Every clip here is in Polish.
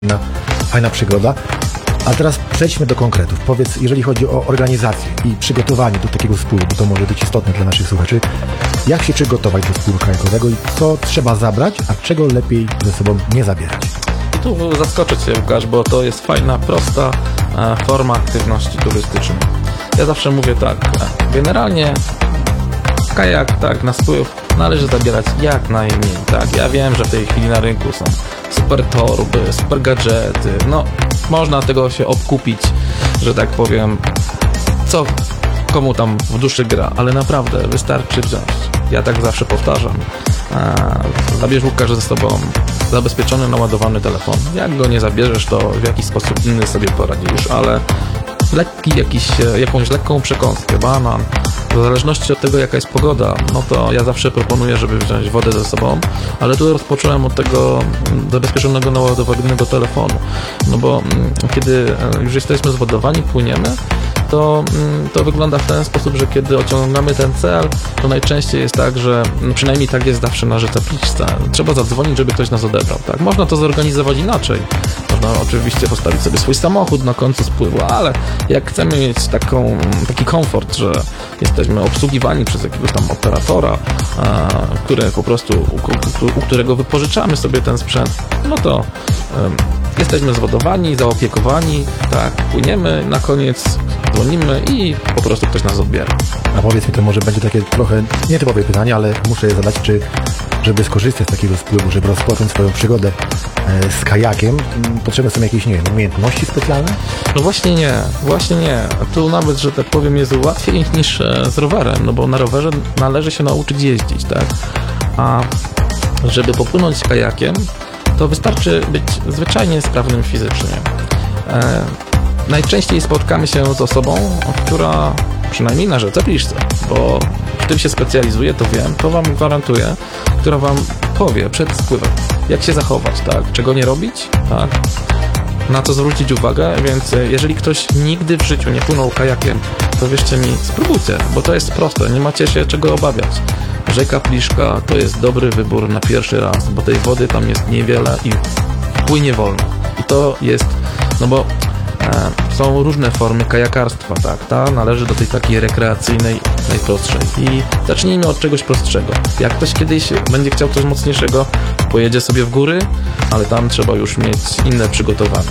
fajna przygoda. A teraz przejdźmy do konkretów. Powiedz, jeżeli chodzi o organizację i przygotowanie do takiego spływu, bo to może być istotne dla naszych słuchaczy, jak się przygotować do spływu kajakowego i co trzeba zabrać, a czego lepiej ze sobą nie zabierać? Tu zaskoczę Cię, Łukasz, bo to jest fajna, prosta forma aktywności turystycznej. Ja zawsze mówię tak, generalnie kajak, tak, na spływ należy zabierać jak najmniej, tak. Ja wiem, że w tej chwili na rynku są super torby, super gadżety, no można tego się obkupić, że tak powiem, co komu tam w duszy gra, ale naprawdę wystarczy wziąć. Ja tak zawsze powtarzam. Zabierz, Łukasz, ze sobą zabezpieczony, naładowany telefon. Jak go nie zabierzesz, to w jakiś sposób inny sobie poradzisz, ale jakąś lekką przekąskę, banan, w zależności od tego, jaka jest pogoda, no to ja zawsze proponuję, żeby wziąć wodę ze sobą, ale tu rozpocząłem od tego zabezpieczonego, naładowanego telefonu, no bo kiedy już jesteśmy zwodowani, płyniemy, to wygląda w ten sposób, że kiedy osiągamy ten cel, to najczęściej jest tak, że przynajmniej tak jest zawsze na rzecepliczce. Trzeba zadzwonić, żeby ktoś nas odebrał. Tak? Można to zorganizować inaczej. Można oczywiście postawić sobie swój samochód na końcu spływu, ale jak chcemy mieć taki komfort, że jesteśmy obsługiwani przez jakiegoś tam operatora, który po prostu, u którego wypożyczamy sobie ten sprzęt, no to jesteśmy zwodowani, zaopiekowani, tak, płyniemy, na koniec dzwonimy i po prostu ktoś nas odbiera. A powiedz mi, to może będzie takie trochę nietypowe pytanie, ale muszę je zadać, czy żeby skorzystać z takiego spływu, żeby rozpocząć swoją przygodę z kajakiem, potrzebne są jakieś, nie wiem, umiejętności specjalne? No właśnie nie. Tu nawet, że tak powiem, jest łatwiej niż z rowerem, no bo na rowerze należy się nauczyć jeździć, tak? A żeby popłynąć z kajakiem, to wystarczy być zwyczajnie sprawnym fizycznie. Najczęściej spotkamy się z osobą, która przynajmniej na rzecepliczce, bo w tym się specjalizuje, to wiem, to Wam gwarantuję, która Wam powie przed spływem, jak się zachować, tak, czego nie robić, tak, na co zwrócić uwagę, więc jeżeli ktoś nigdy w życiu nie płynął kajakiem, to wierzcie mi, spróbujcie, bo to jest proste, nie macie się czego obawiać. Rzeka Pliszka to jest dobry wybór na pierwszy raz, bo tej wody tam jest niewiele i płynie wolno. I to jest, no bo są różne formy kajakarstwa, tak? Ta należy do tej takiej rekreacyjnej, najprostszej. I zacznijmy od czegoś prostszego. Jak ktoś kiedyś będzie chciał coś mocniejszego, pojedzie sobie w góry, ale tam trzeba już mieć inne przygotowanie.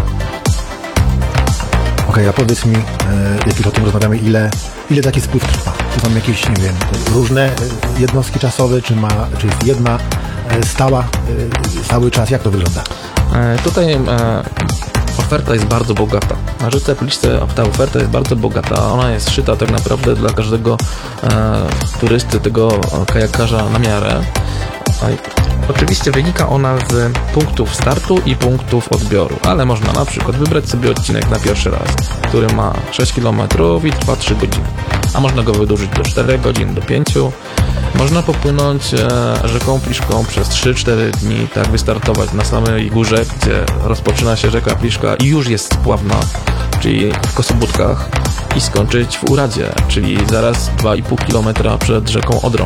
Okej, a powiedz mi, jak już o tym rozmawiamy, ile taki spływ trwa? Czy są jakieś, nie wiem, różne jednostki czasowe, czy jest jedna stała, stały czas? Jak to wygląda? Tutaj oferta jest bardzo bogata. Na rzece Pliszce ta oferta jest bardzo bogata. Ona jest szyta tak naprawdę dla każdego turysty, tego kajakarza na miarę. Oczywiście wynika ona z punktów startu i punktów odbioru, ale można na przykład wybrać sobie odcinek na pierwszy raz, który ma 6 km i trwa 3 godziny, a można go wydłużyć do 4 godzin, do 5. Można popłynąć rzeką Pliszką przez 3-4 dni, tak wystartować na samej górze, gdzie rozpoczyna się rzeka Pliszka i już jest spławna, czyli w Kosobudkach, i skończyć w Uradzie, czyli zaraz 2,5 km przed rzeką Odrą.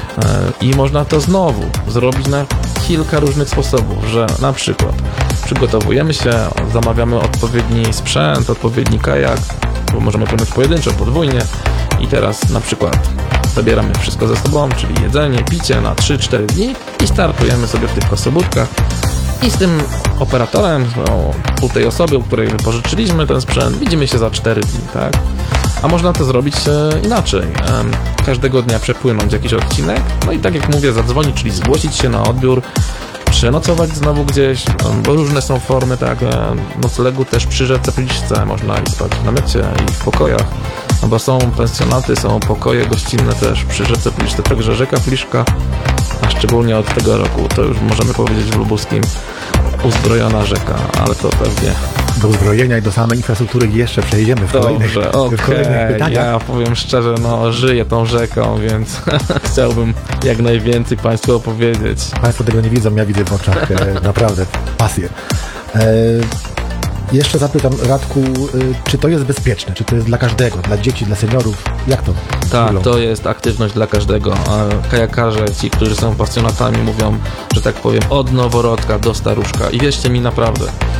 I można to znowu zrobić na kilka różnych sposobów, że na przykład przygotowujemy się, zamawiamy odpowiedni sprzęt, odpowiedni kajak, bo możemy płynąć pojedynczo, podwójnie i teraz na przykład zabieramy wszystko ze sobą, czyli jedzenie, picie na 3-4 dni i startujemy sobie w tych Kosobudkach. I z tym operatorem, u tej osoby, u której wypożyczyliśmy ten sprzęt, widzimy się za 4 dni, tak? A można to zrobić inaczej. Każdego dnia przepłynąć jakiś odcinek, no i tak jak mówię, zadzwonić, czyli zgłosić się na odbiór, przenocować znowu gdzieś, bo różne są formy, tak, noclegu też przy rzece Pliszce, można i spać w namiocie i w pokojach, no bo są pensjonaty, są pokoje gościnne też przy rzece Pliszce, także rzeka Pliszka, a szczególnie od tego roku, to już możemy powiedzieć w lubuskim, uzbrojona rzeka, ale to pewnie... Do uzbrojenia i do samej infrastruktury jeszcze przejdziemy w kolejnych pytaniach. Ja powiem szczerze, żyję tą rzeką, więc chciałbym jak najwięcej Państwu opowiedzieć. Państwo tego nie widzą, ja widzę w oczach naprawdę pasję. Jeszcze zapytam, Radku, czy to jest bezpieczne? Czy to jest dla każdego? Dla dzieci, dla seniorów? Jak to Tak, wygląda? to jest aktywność dla każdego. A kajakarze, ci, którzy są pasjonatami, mówią, że tak powiem, od noworodka do staruszka. I wierzcie mi, naprawdę,